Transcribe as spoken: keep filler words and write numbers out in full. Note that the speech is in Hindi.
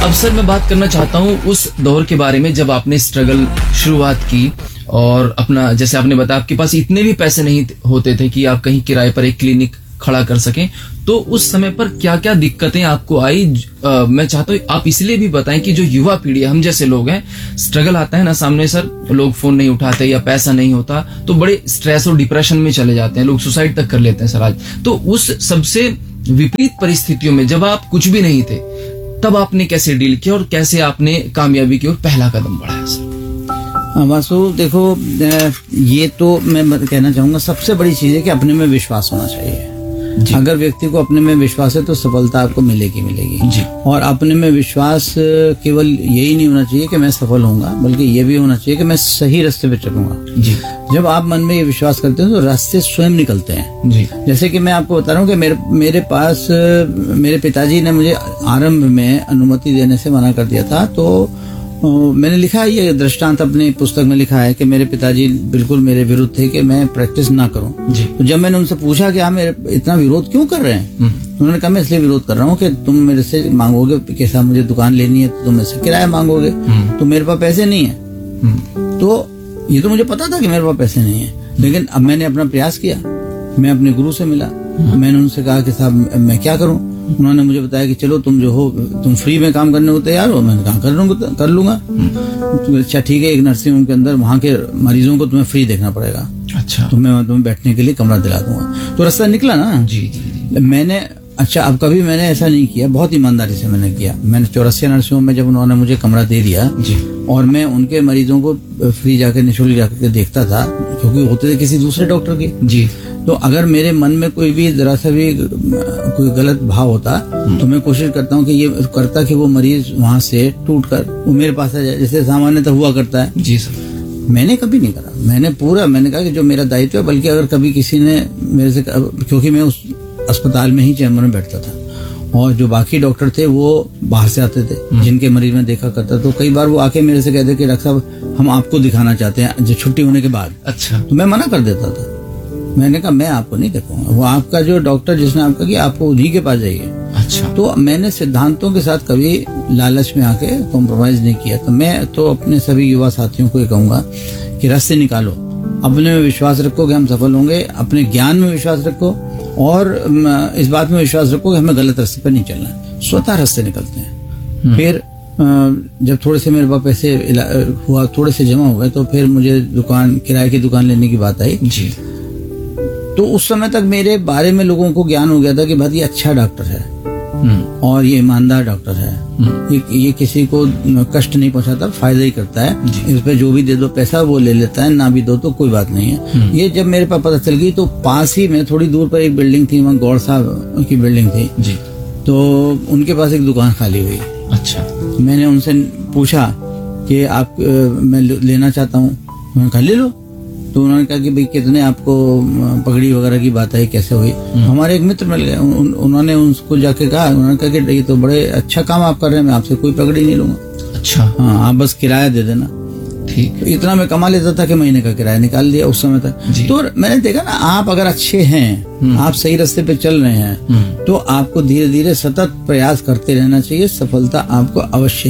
अब सर मैं बात करना चाहता हूँ उस दौर के बारे में जब आपने स्ट्रगल शुरुआत की और अपना, जैसे आपने बताया आपके पास इतने भी पैसे नहीं होते थे कि आप कहीं किराए पर एक क्लिनिक खड़ा कर सकें, तो उस समय पर क्या क्या दिक्कतें आपको आई? आ, मैं चाहता हूँ आप इसलिए भी बताएं कि जो युवा पीढ़ी है, हम जैसे लोग हैं, स्ट्रगल आता है ना सामने सर, लोग फोन नहीं उठाते या पैसा नहीं होता तो बड़े स्ट्रेस और डिप्रेशन में चले जाते हैं, लोग सुसाइड तक कर लेते हैं सर आज। तो उस सबसे विपरीत परिस्थितियों में जब आप कुछ भी नहीं थे, तब आपने कैसे डील किया और कैसे आपने कामयाबी की ओर पहला कदम बढ़ाया सर? वासु, देखो, ये तो मैं कहना चाहूंगा सबसे बड़ी चीज है कि अपने में विश्वास होना चाहिए। अगर व्यक्ति को अपने में विश्वास है तो सफलता आपको मिलेगी मिलेगी जी। और अपने में विश्वास केवल यही नहीं होना चाहिए कि मैं सफल होऊंगा, बल्कि ये भी होना चाहिए कि मैं सही रास्ते पे चलूंगा जी। जब आप मन में ये विश्वास करते हो तो रास्ते स्वयं निकलते हैं जी। जैसे कि मैं आपको बता रहा हूँ कि मेरे मेरे पास मेरे पिताजी ने मुझे आरंभ में अनुमति देने से मना कर दिया था, तो मैंने लिखा है, ये दृष्टांत अपनी पुस्तक में लिखा है कि मेरे पिताजी बिल्कुल मेरे विरुद्ध थे कि मैं प्रैक्टिस ना करूं जी। तो जब मैंने उनसे पूछा कि आप मेरे इतना विरोध क्यों कर रहे हैं, तो उन्होंने कहा मैं इसलिए विरोध कर रहा हूं कि तुम मेरे से मांगोगे कि साहब मुझे दुकान लेनी है तो तुम मेरे से किराया मांगोगे, तो मेरे पास पैसे नहीं है। तो ये तो मुझे पता था कि मेरे पास पैसे नहीं है, लेकिन अब मैंने अपना प्रयास किया, मैं अपने गुरु से मिला, मैंने उनसे कहा कि साहब मैं क्या करूं। उन्होंने मुझे बताया कि चलो तुम जो हो तुम फ्री में काम करने को तैयार हो। मैंने कहा कर लूंगा कर लूंगा अच्छा ठीक है, एक नर्सिंग होम के अंदर वहां के मरीजों को तुम्हें फ्री देखना पड़ेगा, अच्छा तो मैं तुम्हें बैठने के लिए कमरा दिला दूंगा। तो रास्ता निकला ना जी, जी। मैंने अच्छा अब कभी मैंने ऐसा नहीं किया, बहुत ईमानदारी से मैंने किया। मैंने चौरासी नर्सिंग होम में जब उन्होंने मुझे कमरा दे दिया जी, और मैं उनके मरीजों को फ्री जाकर निःशुल्क जाकर देखता था, क्योंकि होते थे किसी दूसरे डॉक्टर के जी। तो अगर मेरे मन में कोई भी जरा सा भी कोई गलत भाव होता तो मैं कोशिश करता हूँ कि ये करता कि वो मरीज वहां से टूट कर वो मेरे पास आ जाए, जैसे सामान्यतः हुआ करता है जी सर। मैंने कभी नहीं करा, मैंने पूरा मैंने कहा कि जो मेरा दायित्व है, बल्कि अगर कभी किसी ने मेरे से, क्योंकि मैं उस अस्पताल में ही चैम्बर में बैठता था और जो बाकी डॉक्टर थे वो बाहर से आते थे जिनके मरीज में देखा करता, तो कई बार वो आके मेरे से कहते कि डॉक्टर साहब हम आपको दिखाना चाहते हैं जो छुट्टी होने के बाद। अच्छा। तो मैं मना कर देता था, मैंने कहा मैं आपको नहीं देखूंगा, वो आपका जो डॉक्टर जिसने आपका कि आपको उन्हीं के पास जाइए। अच्छा। तो मैंने सिद्धांतों के साथ कभी लालच में आके कॉम्प्रोमाइज नहीं किया। तो मैं तो अपने सभी युवा साथियों को ये कहूंगा कि रास्ते निकालो, अपने में विश्वास रखो कि हम सफल होंगे, अपने ज्ञान में विश्वास रखो और इस बात में विश्वास रखो कि हमें गलत रास्ते पर नहीं चलना, स्वतः रास्ते निकलते हैं। फिर जब थोड़े से मेरे पास पैसे हुआ, थोड़े से जमा हो गए, तो फिर मुझे दुकान किराए की दुकान लेने की बात आई जी। तो उस समय तक मेरे बारे में लोगों को ज्ञान हो गया था कि भाई ये अच्छा डॉक्टर है और ये ईमानदार डॉक्टर है, ये, ये किसी को कष्ट नहीं पहुंचाता, फायदा ही करता है, इस पे जो भी दे दो पैसा वो ले लेता है, ना भी दो तो कोई बात नहीं है। ये जब मेरे पास पता चल गई तो पास ही में थोड़ी दूर पर एक बिल्डिंग थी, वहाँ गौड़ साहब की बिल्डिंग थी जी। तो उनके पास एक दुकान खाली हुई। अच्छा। मैंने उनसे पूछा कि आप मैं लेना चाहता हूँ, उन्होंने कहा ले लो। तो उन्होंने कहा कि भाई कितने आपको पगड़ी वगैरह की बात है, कैसे हुई। हमारे एक मित्र मिल गए, उन, उन्होंने उनको जाके कहा, उन्होंने कहा कि ये तो बड़े अच्छा काम आप कर रहे हैं, मैं आपसे कोई पगड़ी नहीं लूंगा। अच्छा। हाँ, आप बस किराया दे देना। ठीक। तो इतना मैं कमा लेता था कि महीने का किराया निकाल दिया उस समय तक। तो मैंने देखा ना, आप अगर अच्छे हैं, आप सही रास्ते पे चल रहे हैं, तो आपको धीरे धीरे सतत प्रयास करते रहना चाहिए, सफलता आपको अवश्य